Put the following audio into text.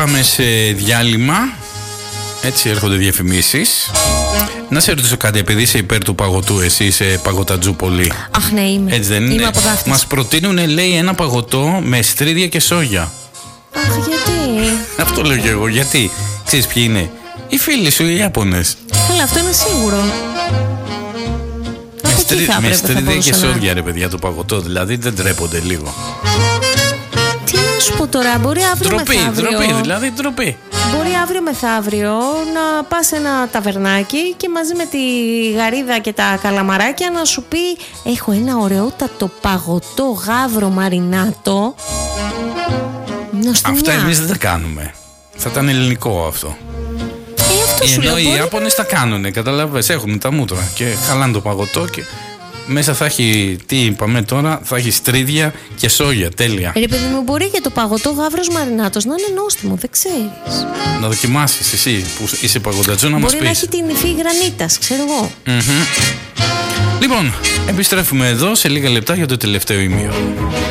πάμε σε διάλειμμα. Έτσι έρχονται διαφημίσεις. Να σε ρωτήσω κάτι, επειδή είσαι υπέρ του παγωτού, εσύ είσαι παγωτατζού πολύ. Αχ, ναι, είμαι. Έτσι δεν είναι? Μας προτείνουν, λέει, ένα παγωτό με στρίδια και σόγια. Αχ, γιατί? Αυτό λέω και εγώ. Γιατί? Ξέρεις ποιοι είναι? Οι φίλοι σου, οι Ιάπωνες. Καλά, αυτό είναι σίγουρο. Με στρίδια και σόγια, ρε παιδιά, το παγωτό. Δηλαδή δεν τρέπονται λίγο? Τι να σου πω τώρα, μπορεί αύριο μεθαύριο. Ντροπή, δηλαδή ντροπή. Μπορεί αύριο μεθαύριο να πας σε ένα ταβερνάκι και μαζί με τη γαρίδα και τα καλαμαράκια να σου πει: έχω ένα ωραιότατο παγωτό γάβρο μαρινάτο. Αυτά εμείς δεν τα κάνουμε. Θα ήταν ελληνικό αυτό. Ενώ οι Ιάπωνες τα κάνουνε, καταλαβαίνεις, έχουν τα μούτρα και χαλάνε το παγωτό και μέσα θα έχει, τι είπαμε τώρα, θα έχει στρίδια και σόγια, τέλεια. Ρε παιδί μου, μπορεί και το παγωτό γάβρος μαρινάτος να είναι νόστιμο, δεν ξέρεις. Να δοκιμάσεις εσύ που είσαι παγωτατζού να μας πεις. Μπορεί να έχει την υφή γρανίτας, ξέρω εγώ. Λοιπόν, επιστρέφουμε εδώ σε λίγα λεπτά για το τελευταίο ημίωρο.